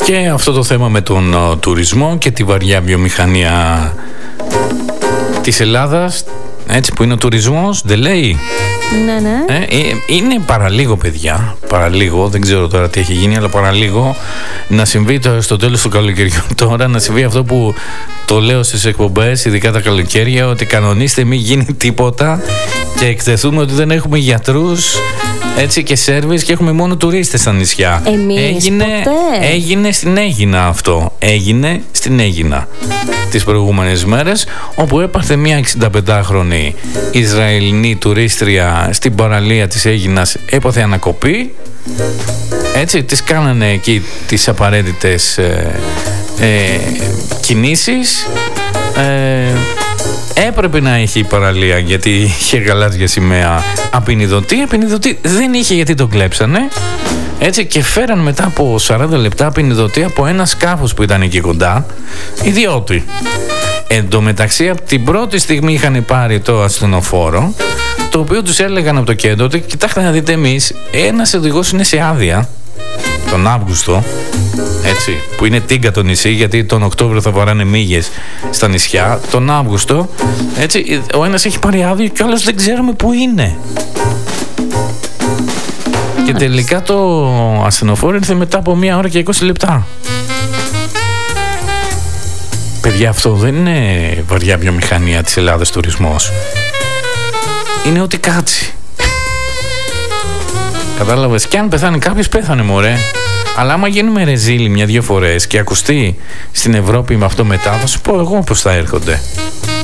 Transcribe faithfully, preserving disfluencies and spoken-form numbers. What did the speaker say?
Και αυτό το θέμα με τον uh, τουρισμό και τη βαριά βιομηχανία της Ελλάδας, έτσι που είναι ο τουρισμός, δεν λέει. Ναι, ναι. Ε, είναι παραλίγο, παιδιά. Παραλίγο, δεν ξέρω τώρα τι έχει γίνει, αλλά παραλίγο να συμβεί το, στο τέλος του καλοκαιριού τώρα, να συμβεί αυτό που το λέω στις εκπομπές, ειδικά τα καλοκαίρια, ότι κανονίστε μην γίνει τίποτα και εκτεθούμε ότι δεν έχουμε γιατρούς, έτσι, και σέρβις και έχουμε μόνο τουρίστες στα νησιά. Εμείς έγινε, ποτέ. έγινε στην Αίγινα αυτό. Έγινε στην Αίγινα τις προηγούμενες μέρες, όπου έπαθε μια εξηνταπεντάχρονη Ισραηλινή τουρίστρια στην παραλία της Αίγινας, έπαθε ανακοπή. Έτσι, τις κάνανε εκεί τις απαραίτητες ε, ε, κινήσεις. Ε, έπρεπε να έχει η παραλία, γιατί είχε γαλάζια σημαία, απεινιδωτή. Απεινιδωτή δεν είχε, γιατί τον κλέψανε. Έτσι, και φέραν μετά από σαράντα λεπτά απεινιδωτή από ένα σκάφος που ήταν εκεί κοντά, ιδιώτη. Εν τω μεταξύ, από την πρώτη στιγμή είχαν πάρει το ασθενοφόρο, το οποίο τους έλεγαν από το κέντρο ότι κοιτάξτε να δείτε, εμείς, ένας οδηγός είναι σε άδεια τον Αύγουστο, έτσι, που είναι τίγκα το νησί, γιατί τον Οκτώβριο θα βαράνε μύγες στα νησιά. Τον Αύγουστο, έτσι, ο ένας έχει πάρει άδεια και ο άλλος δεν ξέρουμε που είναι. Και τελικά το ασθενοφόρο ήρθε μετά από μία ώρα και είκοσι λεπτά. Παιδιά, αυτό δεν είναι βαριά βιομηχανία της Ελλάδας τουρισμός. Είναι ότι κάτσει. Κατάλαβες, και αν πεθάνει κάποιος, πέθανε, μωρέ. Αλλά άμα γίνουμε ρεζίλοι μια-δυο φορές και ακουστεί στην Ευρώπη με αυτό μετά, θα σου πω εγώ πώς θα έρχονται.